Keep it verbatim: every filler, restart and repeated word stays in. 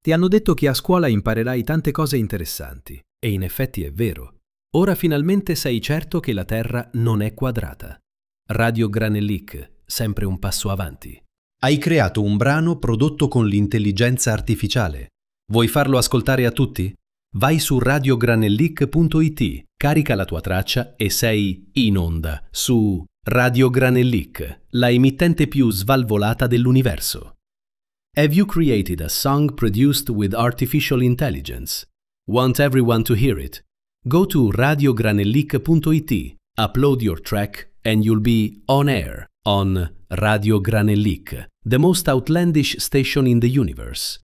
Ti hanno detto che a scuola imparerai tante cose interessanti, e in effetti è vero. Ora finalmente sei certo che la Terra non è quadrata. Radio Granellic, sempre un passo avanti. Hai creato un brano prodotto con l'intelligenza artificiale. Vuoi farlo ascoltare a tutti? Vai su radio granellic punto it, carica la tua traccia e sei in onda su Radio Granellic, la emittente più svalvolata dell'universo. Have you created a song produced with artificial intelligence? Want everyone to hear it? Go to radio granellic punto it, upload your track and you'll be on air on Radio Granellic, the most outlandish station in the universe.